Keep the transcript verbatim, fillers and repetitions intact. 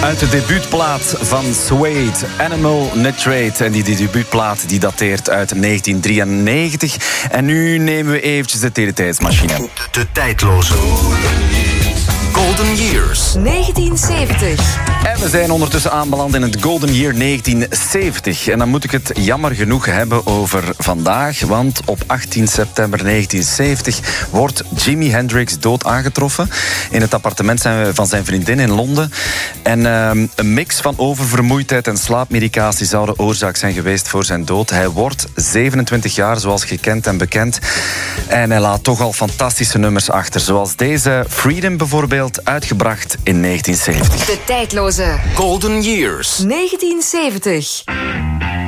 Uit de debuutplaat van Suede, Animal Nitrate. En die, die debuutplaat die dateert uit negentien drieënnegentig. En nu nemen we eventjes de teletijdsmachine. De, de tijdloze Golden Years. negentien zeventig. En we zijn ondertussen aanbeland in het Golden Year negentien zeventig. En dan moet ik het jammer genoeg hebben over vandaag. Want op achttien september negentien zeventig wordt Jimi Hendrix dood aangetroffen in het appartement van zijn vriendin in Londen. En uh, een mix van oververmoeidheid en slaapmedicatie zou de oorzaak zijn geweest voor zijn dood. Hij wordt zevenentwintig jaar, zoals gekend en bekend. En hij laat toch al fantastische nummers achter. Zoals deze Freedom bijvoorbeeld, uitgebracht in negentien zeventig. De tijdloze Golden Years. negentien zeventig.